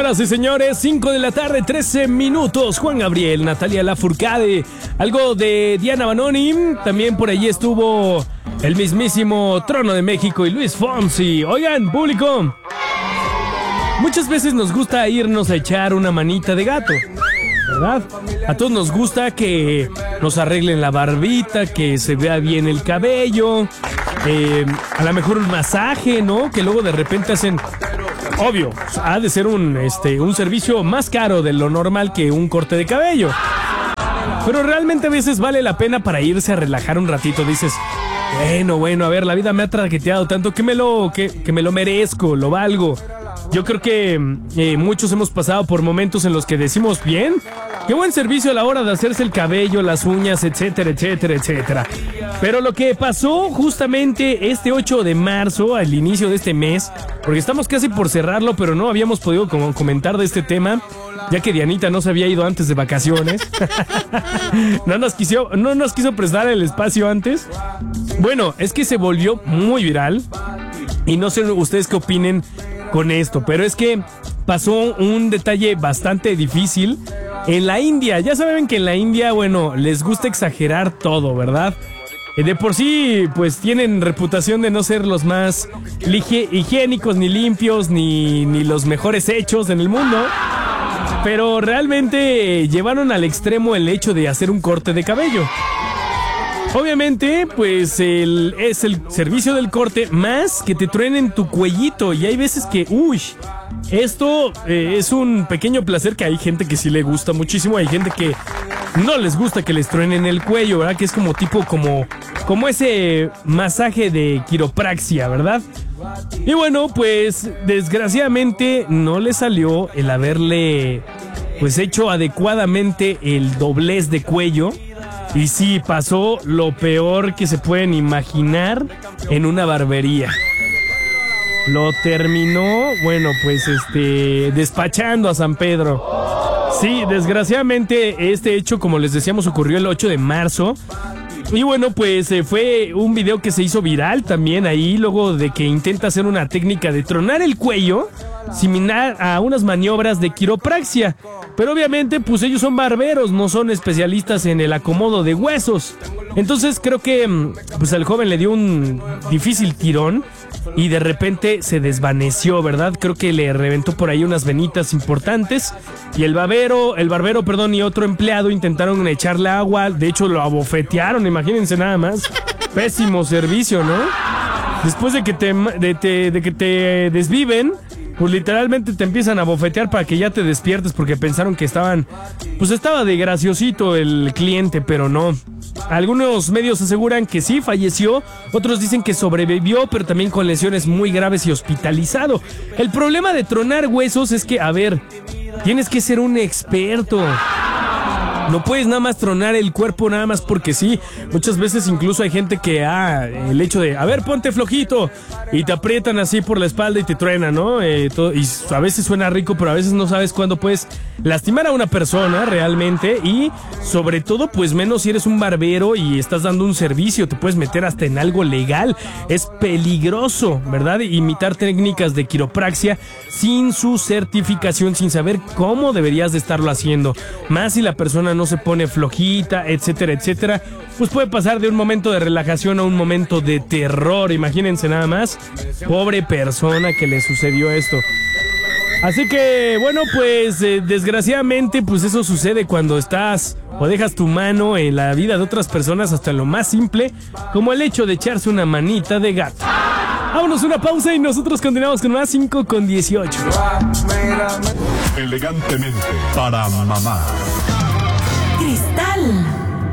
Señoras y señores, 5 de la tarde, 13 minutos. Juan Gabriel, Natalia Lafourcade, algo de Diana Banoni. También por allí estuvo el mismísimo Trono de México y Luis Fonsi. Oigan, público, muchas veces nos gusta irnos a echar una manita de gato, ¿verdad? A todos nos gusta que nos arreglen la barbita, que se vea bien el cabello, a lo mejor un masaje, ¿no? Que luego de repente hacen... Obvio, ha de ser un servicio más caro de lo normal que un corte de cabello. Pero realmente a veces vale la pena para irse a relajar un ratito. Dices, bueno, a ver, la vida me ha traqueteado tanto que me lo merezco, lo valgo. Yo creo que muchos hemos pasado por momentos en los que decimos, bien, qué buen servicio a la hora de hacerse el cabello, las uñas, etcétera, etcétera, etcétera. Pero lo que pasó justamente este 8 de marzo, al inicio de este mes, porque estamos casi por cerrarlo, pero no habíamos podido comentar de este tema, ya que Dianita no se había ido antes de vacaciones. No nos quiso prestar el espacio antes. Bueno, es que se volvió muy viral, y no sé ustedes qué opinen con esto, pero es que pasó un detalle bastante difícil en la India. Ya saben que en la India, bueno, les gusta exagerar todo, ¿verdad? De por sí, pues tienen reputación de no ser los más higiénicos, ni limpios, ni los mejores hechos en el mundo. Pero realmente llevaron al extremo el hecho de hacer un corte de cabello. Obviamente, pues es el servicio del corte más que te truenen tu cuellito. Y hay veces que, esto es un pequeño placer que hay gente que sí le gusta muchísimo. Hay gente que no les gusta que les truenen el cuello, ¿verdad? Que es como tipo, como ese masaje de quiropraxia, ¿verdad? Y bueno, pues desgraciadamente no le salió el haberle pues hecho adecuadamente el doblez de cuello. Y sí, pasó lo peor que se pueden imaginar en una barbería. Lo terminó, bueno, pues despachando a San Pedro. Sí, desgraciadamente este hecho, como les decíamos, ocurrió el 8 de marzo. Y bueno, pues fue un video que se hizo viral también ahí, luego de que intenta hacer una técnica de tronar el cuello, similar a unas maniobras de quiropraxia. Pero obviamente, pues ellos son barberos, no son especialistas en el acomodo de huesos. Entonces creo que pues al joven le dio un difícil tirón y de repente se desvaneció, ¿verdad? Creo que le reventó por ahí unas venitas importantes y el barbero, y otro empleado intentaron echarle agua. De hecho, lo abofetearon, imagínense nada más. Pésimo servicio, ¿no? Después de que te desviven, pues literalmente te empiezan a bofetear para que ya te despiertes, porque pensaron que estaba de graciosito el cliente, pero no. Algunos medios aseguran que sí falleció, otros dicen que sobrevivió, pero también con lesiones muy graves y hospitalizado. El problema de tronar huesos es que, a ver, tienes que ser un experto. No puedes nada más tronar el cuerpo nada más porque sí. Muchas veces incluso hay gente que el hecho de, a ver, ponte flojito, y te aprietan así por la espalda y te truenan, ¿no? Y a veces suena rico, pero a veces no sabes cuándo puedes lastimar a una persona realmente. Y sobre todo, pues menos si eres un barbero y estás dando un servicio, te puedes meter hasta en algo legal. Es peligroso, ¿verdad? Imitar técnicas de quiropraxia sin su certificación, sin saber cómo deberías de estarlo haciendo. Más si la persona no se pone flojita, etcétera, etcétera, pues puede pasar de un momento de relajación a un momento de terror. Imagínense nada más, pobre persona que le sucedió esto. Así que, bueno, pues desgraciadamente, pues eso sucede cuando estás o dejas tu mano en la vida de otras personas, hasta en lo más simple, como el hecho de echarse una manita de gato. Vámonos una pausa y nosotros continuamos con más 5:18. Elegantemente para mamá. Cristal.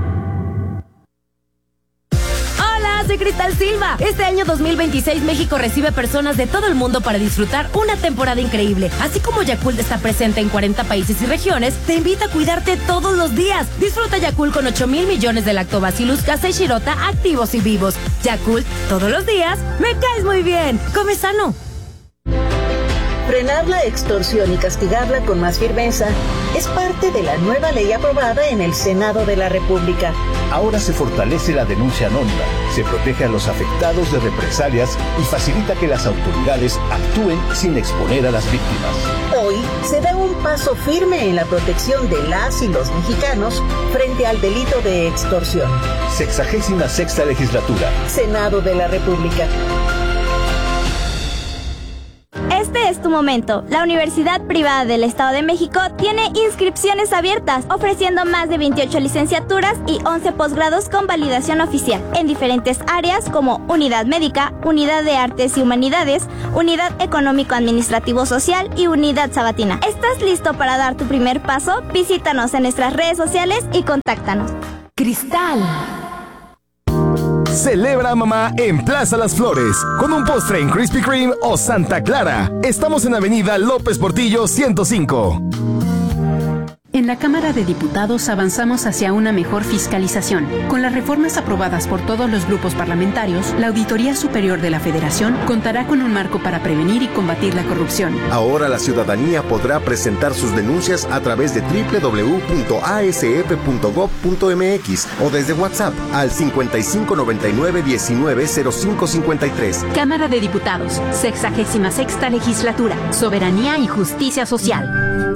Soy Cristal Silva. Este año 2026 México recibe personas de todo el mundo para disfrutar una temporada increíble. Así como Yakult está presente en 40 países y regiones, te invita a cuidarte todos los días. Disfruta Yakult con 8,000 millones de lactobacillus casei shirota activos y vivos. Yakult, todos los días, me caes muy bien. Come sano. Frenar la extorsión y castigarla con más firmeza es parte de la nueva ley aprobada en el Senado de la República. Ahora se fortalece la denuncia anónima, se protege a los afectados de represalias y facilita que las autoridades actúen sin exponer a las víctimas. Hoy se da un paso firme en la protección de las y los mexicanos frente al delito de extorsión. 66ª Legislatura. Senado de la República. Este es tu momento. La Universidad Privada del Estado de México tiene inscripciones abiertas, ofreciendo más de 28 licenciaturas y 11 posgrados con validación oficial, en diferentes áreas como Unidad Médica, Unidad de Artes y Humanidades, Unidad Económico-Administrativo-Social y Unidad Sabatina. ¿Estás listo para dar tu primer paso? Visítanos en nuestras redes sociales y contáctanos. Cristal. Celebra a mamá en Plaza Las Flores con un postre en Krispy Kreme o Santa Clara. Estamos en Avenida López Portillo 105. En la Cámara de Diputados avanzamos hacia una mejor fiscalización. Con las reformas aprobadas por todos los grupos parlamentarios, la Auditoría Superior de la Federación contará con un marco para prevenir y combatir la corrupción. Ahora la ciudadanía podrá presentar sus denuncias a través de www.asf.gov.mx o desde WhatsApp al 5599-190553. Cámara de Diputados, 66ª Legislatura, Soberanía y Justicia Social.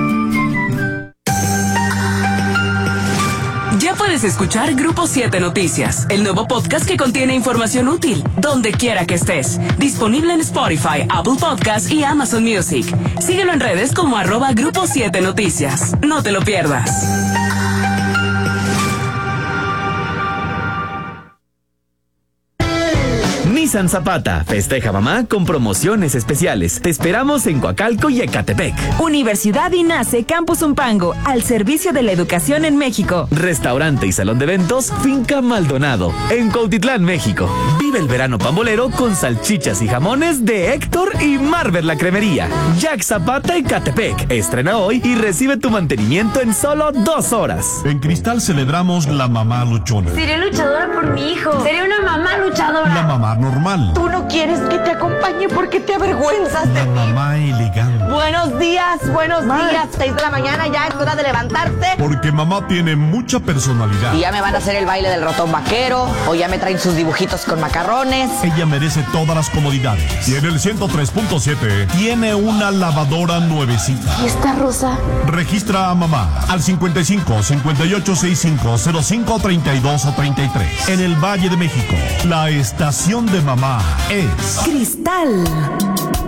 Ya puedes escuchar Grupo 7 Noticias, el nuevo podcast que contiene información útil, donde quiera que estés. Disponible en Spotify, Apple Podcasts y Amazon Music. Síguelo en redes como @Grupo 7 Noticias. No te lo pierdas. Nissan Zapata festeja mamá con promociones especiales. Te esperamos en Coacalco y Ecatepec. Universidad INACE Campus Umpango, al servicio de la educación en México. Restaurante y salón de eventos Finca Maldonado, en Cuautitlán, México. Vive el verano pambolero con salchichas y jamones de Héctor y Marvel la Cremería. Jack Zapata Ecatepec. Estrena hoy y recibe tu mantenimiento en solo 2 horas. En Cristal celebramos la mamá luchona. Seré luchadora por mi hijo. Seré una mamá luchadora. La mamá normal. Tú no quieres que te acompañe porque te avergüenzas de mí. La mamá elegante. Buenos días, 6 de la mañana, ya es hora de levantarse. Porque mamá tiene mucha personalidad. Y ya me van a hacer el baile del ratón vaquero, o ya me traen sus dibujitos con macarrones. Ella merece todas las comodidades. Y en el 103.7 tiene una lavadora nuevecita. ¿Y esta rosa? Registra a mamá al 55 5865 05 32 o 33. En el Valle de México, la estación de mamá es Cristal.